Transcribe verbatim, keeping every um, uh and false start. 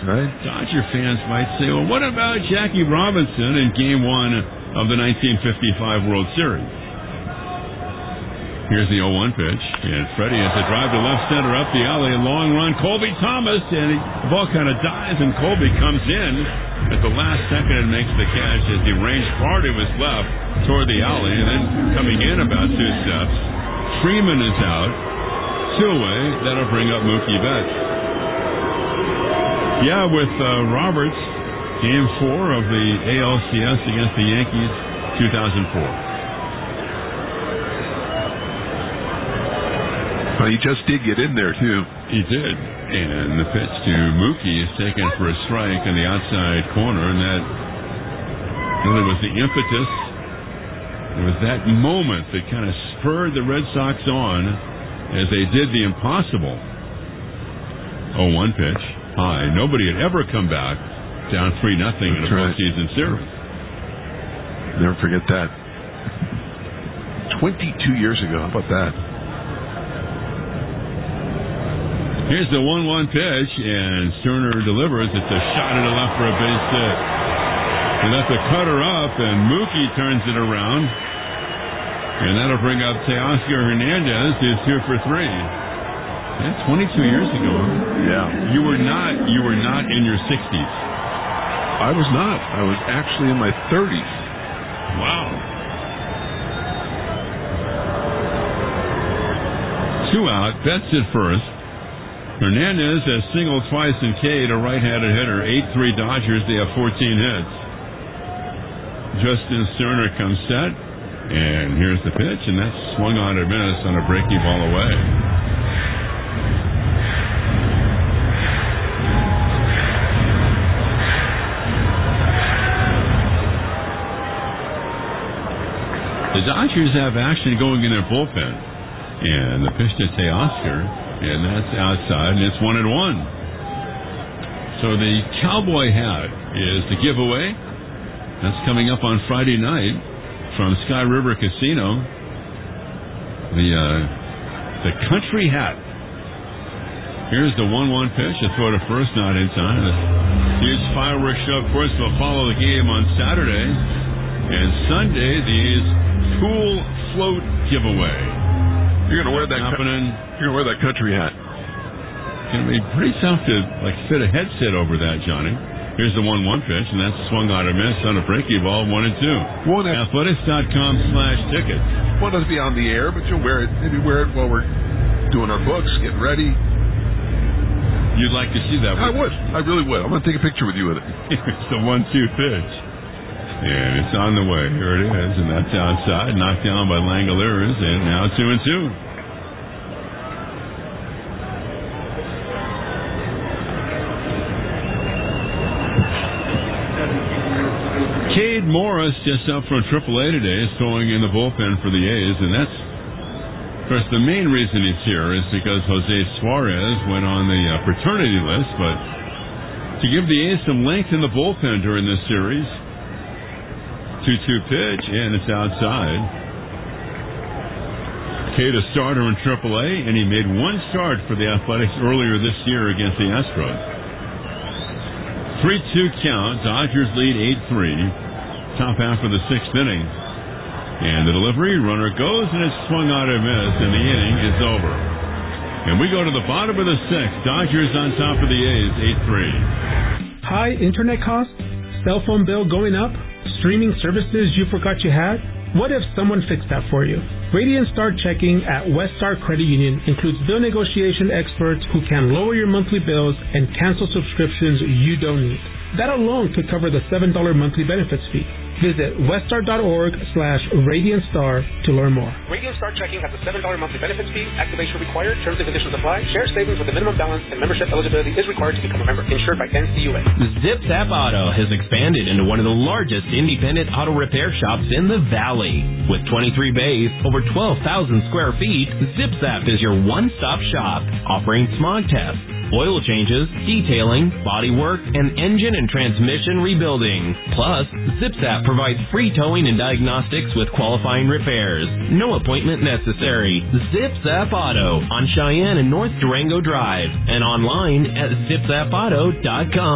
Right. Dodger fans might say, well, what about Jackie Robinson in Game one of the nineteen fifty-five World Series? Here's the oh one pitch, and Freddie has a drive to left center up the alley, a long run. Colby Thomas, and he, the ball kind of dies, and Colby comes in at the last second and makes the catch as he ranged far to his left toward the alley, and then coming in about two steps, Freeman is out, two away. That'll bring up Mookie Betts. Yeah, with uh, Roberts, Game four of the A L C S against the Yankees, two thousand four. Well, he just did get in there, too. He did. And the pitch to Mookie is taken for a strike in the outside corner, and that really was the impetus. It was that moment that kind of spurred the Red Sox on as they did the impossible. oh one pitch, high. Nobody had ever come back down three nothing in a right. postseason series. Never forget that. twenty-two years ago. How about that? Here's the one one pitch, and Sterner delivers. It's a shot into left for a base hit. He left the cutter up, and Mookie turns it around. And that'll bring up Teoscar Hernandez, who's two for three. That's twenty-two years ago. Yeah. You were not you were not in your sixties. I was not. I was actually in my thirties. Wow. Two out, Betts at first. Hernandez has singled twice in Cade, a right-handed hitter. eight three Dodgers. They have fourteen hits. Justin Sterner comes set, and here's the pitch, and that's swung on and miss on a breaking ball away. The Dodgers have action going in their bullpen, and the pitch to Teoscar. And that's outside, and it's one and one. So the cowboy hat is the giveaway. That's coming up on Friday night from Sky River Casino. The uh, the country hat. Here's the one one pitch. A throw to first, not in time. A huge fireworks show, of course, will follow the game on Saturday. And Sunday, the Cool Float giveaway. You're gonna wear that. Happening. You're gonna wear that country hat. It's gonna be pretty tough to like fit a headset over that, Johnny. Here's the one one pitch, and that's swung on a miss on a breaking ball, one and two. One Athletics dot com slash tickets. Want us to be on the air, but you'll wear it. Maybe wear it while we're doing our books, getting ready. You'd like to see that? I would. I really would. I'm gonna take a picture with you with it. It's the one two pitch. And it's on the way. Here it is, and that's outside, knocked down by Langoliers, and now two and two. Cade Morris, just up from triple A today, is going in the bullpen for the A's, and that's, of course, the main reason he's here is because Jose Suarez went on the uh, paternity list, but to give the A's some length in the bullpen during this series. two two pitch, and it's outside. Cade, a starter in triple A, and he made one start for the Athletics earlier this year against the Astros. three two count. Dodgers lead eight three. Top half of the sixth inning. And the delivery, runner goes, and it's swung out and missed, and the inning is over. And we go to the bottom of the sixth. Dodgers on top of the A's, eight three. High internet costs? Cell phone bill going up? Streaming services you forgot you had? What if someone fixed that for you? Radiant Star Checking at Weststar Credit Union includes bill negotiation experts who can lower your monthly bills and cancel subscriptions you don't need. That alone could cover the seven dollars monthly benefits fee. Visit weststar.org slash Radiant Star to learn more. Radiant Star Checking has a seven dollars monthly benefits fee. Activation required. Terms and conditions apply. Share savings with a minimum balance and membership eligibility is required to become a member. Insured by N C U A. ZipZap Auto has expanded into one of the largest independent auto repair shops in the Valley. With twenty-three bays, over twelve thousand square feet, ZipZap is your one-stop shop, offering smog tests, oil changes, detailing, body work, and engine and transmission rebuilding. Plus, ZipZap provides free towing and diagnostics with qualifying repairs. No appointment necessary. ZipZap Auto on Cheyenne and North Durango Drive and online at zip zap auto dot com.